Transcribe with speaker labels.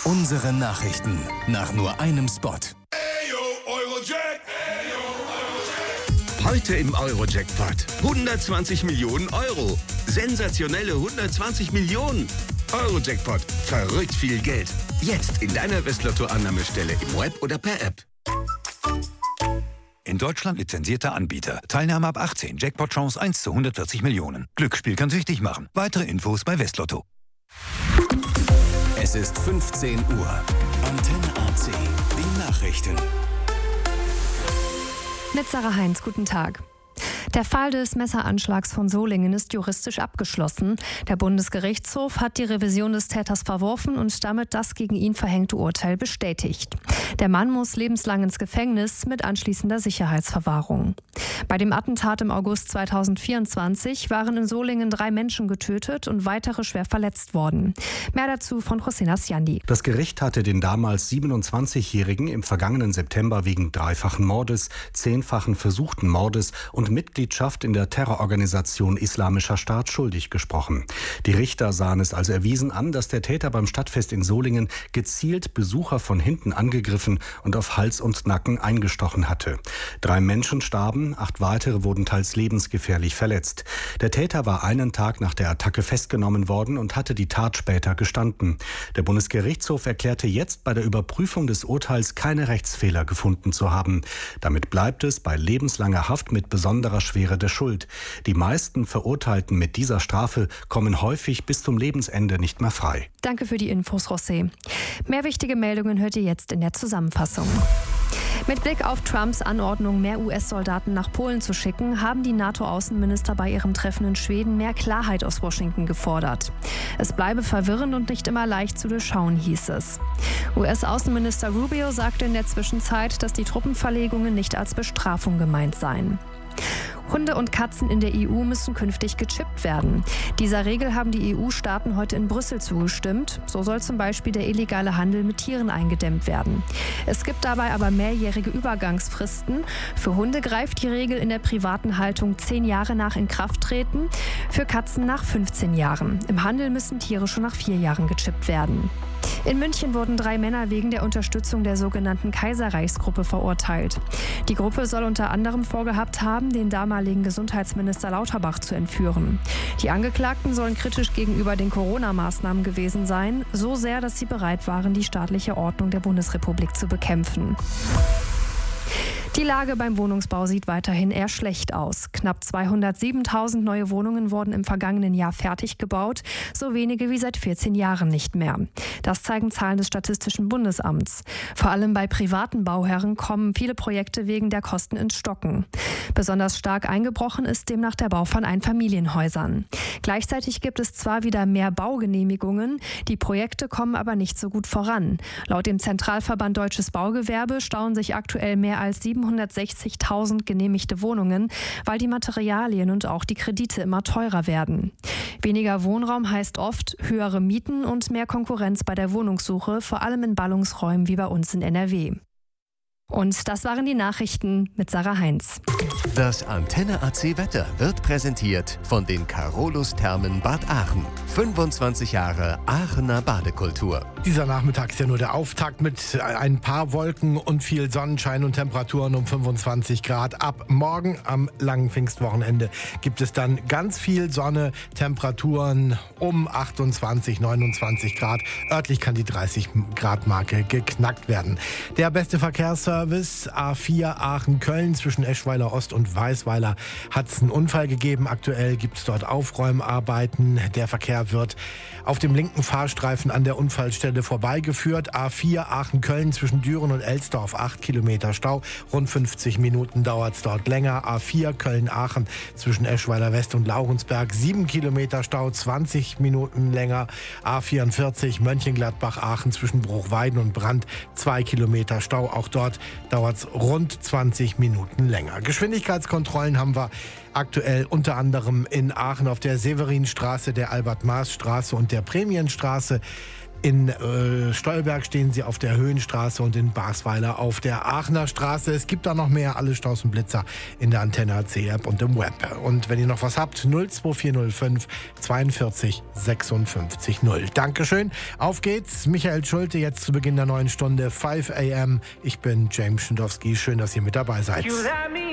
Speaker 1: Unsere Nachrichten nach nur einem Spot.
Speaker 2: Heute im Euro-Jackpot 120 Millionen Euro. Sensationelle 120 Millionen. Euro-Jackpot. Verrückt viel Geld. Jetzt in deiner Westlotto-Annahmestelle im Web oder per App.
Speaker 3: In Deutschland lizenzierter Anbieter. Teilnahme ab 18. Jackpot-Chance 1 zu 140 Millionen. Glücksspiel kann süchtig machen. Weitere Infos bei Westlotto.
Speaker 1: Es ist 15 Uhr. Antenne AC. Die Nachrichten.
Speaker 4: Mit Sarah Heinz, guten Tag. Der Fall des Messeranschlags von Solingen ist juristisch abgeschlossen. Der Bundesgerichtshof hat die Revision des Täters verworfen und damit das gegen ihn verhängte Urteil bestätigt. Der Mann muss lebenslang ins Gefängnis mit anschließender Sicherheitsverwahrung. Bei dem Attentat im August 2024 waren in Solingen 3 Menschen getötet und weitere schwer verletzt worden. Mehr dazu von José Siandi.
Speaker 5: Das Gericht hatte den damals 27-Jährigen im vergangenen September wegen 3-fachen Mordes, 10-fachen versuchten Mordes und Mitgliedschaft in der Terrororganisation Islamischer Staat schuldig gesprochen. Die Richter sahen es als erwiesen an, dass der Täter beim Stadtfest in Solingen gezielt Besucher von hinten angegriffen und auf Hals und Nacken eingestochen hatte. 3 Menschen starben, 8 weitere wurden teils lebensgefährlich verletzt. Der Täter war einen Tag nach der Attacke festgenommen worden und hatte die Tat später gestanden. Der Bundesgerichtshof erklärte jetzt bei der Überprüfung des Urteils keine Rechtsfehler gefunden zu haben. Damit bleibt es bei lebenslanger Haft mit besonderer Schwere der Schuld. Die meisten Verurteilten mit dieser Strafe kommen häufig bis zum Lebensende nicht mehr frei.
Speaker 4: Danke für die Infos, José. Mehr wichtige Meldungen hört ihr jetzt in der Zusammenfassung. Mit Blick auf Trumps Anordnung, mehr US-Soldaten nach Polen zu schicken, haben die NATO-Außenminister bei ihrem Treffen in Schweden mehr Klarheit aus Washington gefordert. Es bleibe verwirrend und nicht immer leicht zu durchschauen, hieß es. US-Außenminister Rubio sagte in der Zwischenzeit, dass die Truppenverlegungen nicht als Bestrafung gemeint seien. Hunde und Katzen in der EU müssen künftig gechippt werden. Dieser Regel haben die EU-Staaten heute in Brüssel zugestimmt. So soll zum Beispiel der illegale Handel mit Tieren eingedämmt werden. Es gibt dabei aber mehrjährige Übergangsfristen. Für Hunde greift die Regel in der privaten Haltung 10 Jahre nach Inkrafttreten, für Katzen nach 15 Jahren. Im Handel müssen Tiere schon nach 4 Jahren gechippt werden. In München wurden 3 Männer wegen der Unterstützung der sogenannten Kaiserreichsgruppe verurteilt. Die Gruppe soll unter anderem vorgehabt haben, den damaligen Gesundheitsminister Lauterbach zu entführen. Die Angeklagten sollen kritisch gegenüber den Corona-Maßnahmen gewesen sein, so sehr, dass sie bereit waren, die staatliche Ordnung der Bundesrepublik zu bekämpfen. Die Lage beim Wohnungsbau sieht weiterhin eher schlecht aus. Knapp 207.000 neue Wohnungen wurden im vergangenen Jahr fertig gebaut, so wenige wie seit 14 Jahren nicht mehr. Das zeigen Zahlen des Statistischen Bundesamts. Vor allem bei privaten Bauherren kommen viele Projekte wegen der Kosten ins Stocken. Besonders stark eingebrochen ist demnach der Bau von Einfamilienhäusern. Gleichzeitig gibt es zwar wieder mehr Baugenehmigungen, die Projekte kommen aber nicht so gut voran. Laut dem Zentralverband Deutsches Baugewerbe stauen sich aktuell mehr als 760.000 genehmigte Wohnungen, weil die Materialien und auch die Kredite immer teurer werden. Weniger Wohnraum heißt oft höhere Mieten und mehr Konkurrenz bei der Wohnungssuche, vor allem in Ballungsräumen wie bei uns in NRW. Und das waren die Nachrichten mit Sarah Heinz.
Speaker 6: Das Antenne AC Wetter wird präsentiert von den Carolus Thermen Bad Aachen. 25 Jahre Aachener Badekultur.
Speaker 7: Dieser Nachmittag ist ja nur der Auftakt mit ein paar Wolken und viel Sonnenschein und Temperaturen um 25 Grad. Ab morgen am langen Pfingstwochenende gibt es dann ganz viel Sonne, Temperaturen um 28, 29 Grad. Örtlich kann die 30 Grad Marke geknackt werden. Der beste Verkehrsservice A4 Aachen-Köln zwischen Eschweiler Ost und Weißweiler hat es einen Unfall gegeben. Aktuell gibt es dort Aufräumarbeiten. Der Verkehr wird auf dem linken Fahrstreifen an der Unfallstelle vorbeigeführt. A4 Aachen-Köln zwischen Düren und Elsdorf 8 Kilometer Stau. Rund 50 Minuten dauert es dort länger. A4 Köln-Aachen zwischen Eschweiler West und Laurensberg 7 Kilometer Stau, 20 Minuten länger. A44 Mönchengladbach-Aachen zwischen Bruchweiden und Brand 2 Kilometer Stau. Auch dort dauert es rund 20 Minuten länger. Geschwindigkeitskontrollen haben wir aktuell unter anderem in Aachen auf der Severinstraße, der Albert-Maß-Straße und der Prämienstraße. In Stolberg stehen Sie auf der Höhenstraße und in Basweiler auf der Aachener Straße. Es gibt da noch mehr, alle Staus und Blitzer in der Antenne AC App und im Web. Und wenn ihr noch was habt, 02405 42 56 0. Dankeschön. Auf geht's. Michael Schulte jetzt zu Beginn der neuen Stunde 5 AM. Ich bin James Schindowski. Schön, dass ihr mit dabei seid.